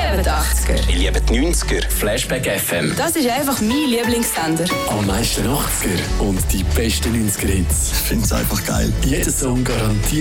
liebe die 80er. Ich liebe die 90er. Flashback FM. Das ist einfach mein Lieblingssender. Am meisten 80er und die besten 90er Hits. Ich finde es einfach geil. Jeder Song garantiert